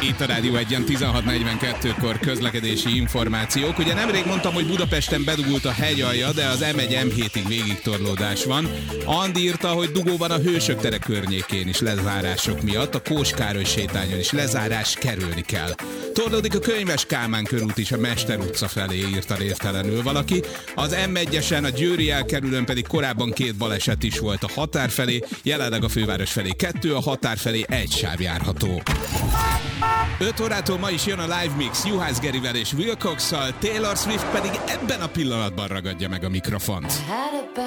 Itt a Rádió Egyen 16:42-kor közlekedési információk. Ugye nemrég mondtam, hogy Budapesten bedugult a hegyalja, de az M1-M7-ig végigtorlódás van. Andi írta, hogy dugó van a Hősök tere környékén is lezárások miatt, a Kós Károly sétányon is lezárás, kerülni kell. Torlódik a Könyves Kálmán körút is a Mester utca felé, írta névtelenül valaki. Az M1-esen, a Győri elkerülőn pedig korábban 2 baleset is volt a határ felé, jelenleg a főváros felé 2, a határ felé 1 sáv járható. 5 órától ma is jön a Live Mix Juhász Gerivel és Will Cox-szal, Taylor Swift pedig ebben a pillanatban ragadja meg a mikrofont.